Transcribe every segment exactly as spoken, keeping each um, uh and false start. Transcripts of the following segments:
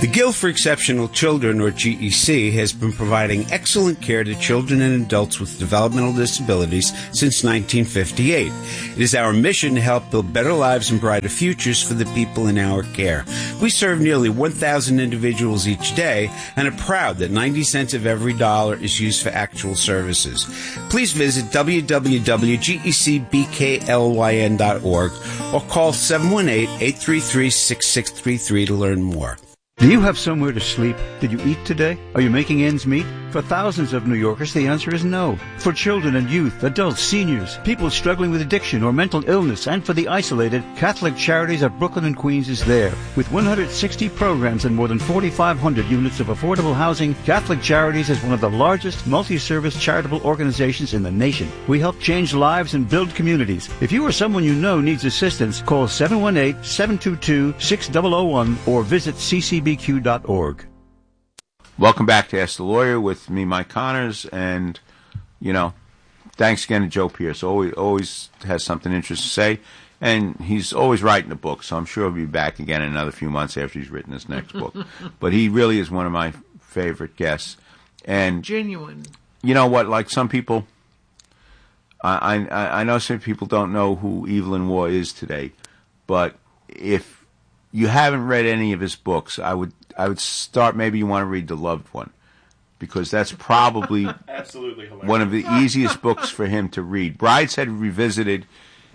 The Guild for Exceptional Children, or G E C, has been providing excellent care to children and adults with developmental disabilities since nineteen fifty-eight. It is our mission to help build better lives and brighter futures for the people in our care. We serve nearly one thousand individuals each day and are proud that ninety cents of every dollar is used for actual services. Please visit w w w dot g e c b k l y n dot org or call seven one eight, eight three three, six six three three to learn more. Do you have somewhere to sleep? Did you eat today? Are you making ends meet? For thousands of New Yorkers, the answer is no. For children and youth, adults, seniors, people struggling with addiction or mental illness, and for the isolated, Catholic Charities of Brooklyn and Queens is there. With one hundred sixty programs and more than forty-five hundred units of affordable housing, Catholic Charities is one of the largest multi-service charitable organizations in the nation. We help change lives and build communities. If you or someone you know needs assistance, call seven one eight, seven two two, six zero zero one or visit c c b q dot org. Welcome back to Ask the Lawyer with me, Mike Connors, and, you know, thanks again to Joe Pierce. Always, always has something interesting to say, and he's always writing a book, so I'm sure he'll be back again in another few months after he's written his next book. But he really is one of my favorite guests. And genuine. You know what, like some people, I, I, I know some people don't know who Evelyn Waugh is today, but if you haven't read any of his books, I would I would start, maybe you want to read The Loved One, because that's probably absolutely hilarious. One of the easiest books for him to read. Brideshead Revisited,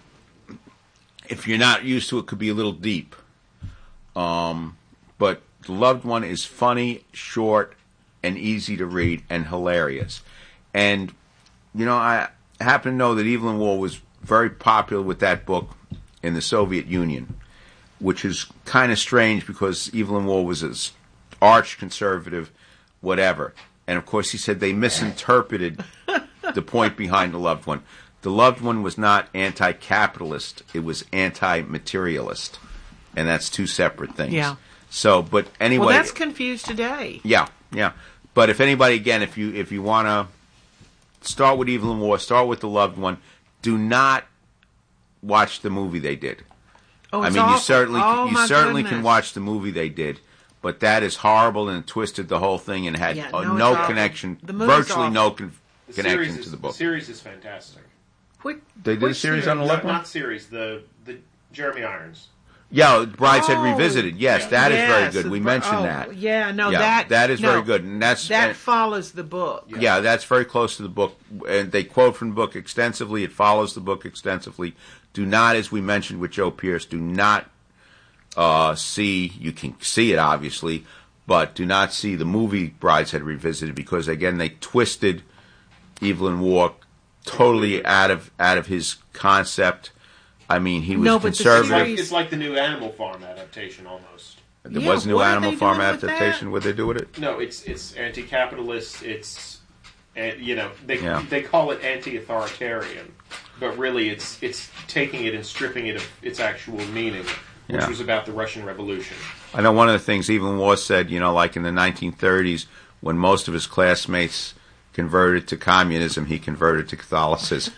if you're not used to it, could be a little deep. Um, but The Loved One is funny, short, and easy to read, and hilarious. And, you know, I happen to know that Evelyn Waugh was very popular with that book in the Soviet Union, which is kind of strange because Evelyn Waugh was an arch conservative, whatever. And, of course, he said they misinterpreted the point behind The Loved One. The Loved One was not anti-capitalist. It was anti-materialist. And that's two separate things. Yeah. So, but anyway. Well, that's confused today. Yeah, yeah. But if anybody, again, if you if you want to start with Evelyn Waugh, start with The Loved One. Do not watch the movie they did. Oh, I it's mean, awful. you certainly Oh, you my certainly goodness. can watch the movie they did, but that is horrible and twisted the whole thing and had Yeah, uh, no, no it's awful. connection, The movie's virtually awful. no con- The connection series to is, the book. The series is fantastic. Which, They did a which series on The No, Loved One? not series. The the Jeremy Irons. Yeah, Brideshead Oh, Revisited. Yes, yeah. that is yes, very good. the We br- mentioned oh, that. Yeah, no, Yeah, that that is no, very good, and that's that and- follows the book. Yeah, that's very close to the book, and they quote from the book extensively. It follows the book extensively. Do not, as we mentioned with Joe Pierce, do not uh, see, you can see it obviously, but do not see the movie Brideshead Revisited, because again, they twisted Evelyn Waugh totally out of out of his concept. I mean, he was No, but the It's conservative. like, series- it's like the new Animal Farm adaptation almost. There Yeah, was a new what are Animal they Farm doing with that? adaptation. What they do with it? No, it's it's anti-capitalist. It's uh, you know they Yeah. they call it anti-authoritarian, but really it's it's taking it and stripping it of its actual meaning, which Yeah. was about the Russian Revolution. I know one of the things Evelyn Waugh said, you know, like in the nineteen thirties, when most of his classmates converted to communism, he converted to Catholicism.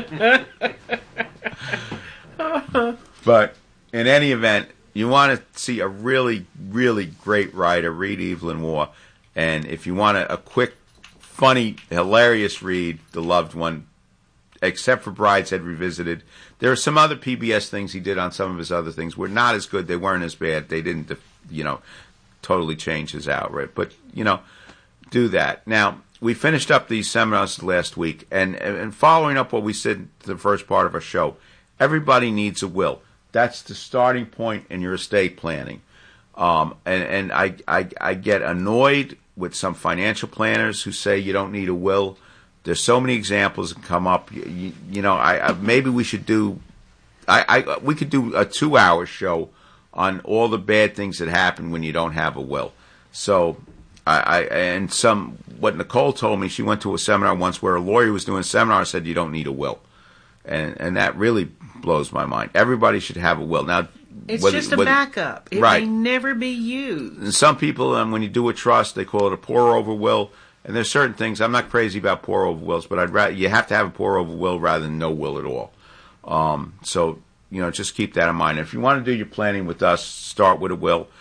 But in any event, you want to see a really, really great writer, read Evelyn Waugh. And if you want a, a quick, funny, hilarious read, The Loved One, except for Brideshead Revisited. There are some other P B S things he did on some of his other things. Were not as good. They weren't as bad. They didn't, you know, totally change his outright. But, you know, do that. Now, we finished up these seminars last week, and, and following up what we said to the first part of our show, everybody needs a will. That's the starting point in your estate planning. Um, and and I, I, I get annoyed with some financial planners who say you don't need a will. There's so many examples that come up. You, you, you know, I, I maybe we should do, I, I we could do a two-hour show on all the bad things that happen when you don't have a will. So, I, I and some what Nicole told me, she went to a seminar once where a lawyer was doing a seminar and said you don't need a will, and and that really blows my mind. Everybody should have a will. Now, It's whether- just a whether- backup. It right. may never be used. And some people, um, when you do a trust, they call it a pour-over will. And there's certain things, I'm not crazy about pour-over wills, but I'd rather, you have to have a pour-over will rather than no will at all. Um, so, you know, just keep that in mind. If you want to do your planning with us, start with a will.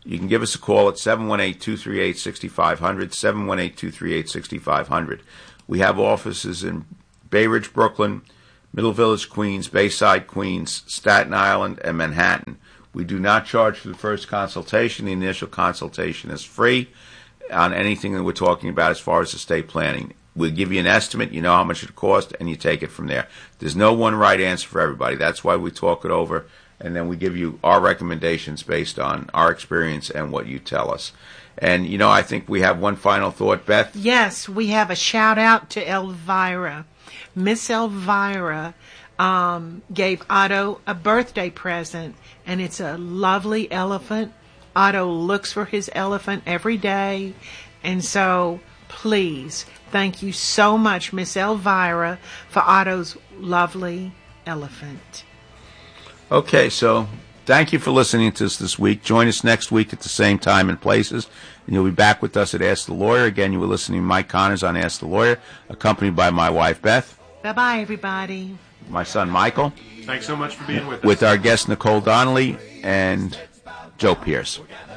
You can give us a call at seven one eight, two three eight, six five zero zero, seven one eight, two three eight, six five zero zero. We have offices in Bay Ridge, Brooklyn, Middle Village, Queens, Bayside, Queens, Staten Island, and Manhattan. We do not charge for the first consultation. The initial consultation is free on anything that we're talking about as far as estate planning. We'll give you an estimate, you know how much it costs, and you take it from there. There's no one right answer for everybody. That's why we talk it over, and then we give you our recommendations based on our experience and what you tell us. And, you know, I think we have one final thought, Beth. Yes, we have a shout out to Elvira. Miss Elvira um, gave Otto a birthday present, and it's a lovely elephant. Otto looks for his elephant every day, and so please, thank you so much, Miss Elvira, for Otto's lovely elephant. Okay, so thank you for listening to us this week. Join us next week at the same time and places, and you'll be back with us at Ask the Lawyer. Again, you were listening to Mike Connors on Ask the Lawyer, accompanied by my wife, Beth. Bye-bye, everybody. My son, Michael. Thanks so much for being with us. With our guest, Nicole Donnelly and Joe Pierce.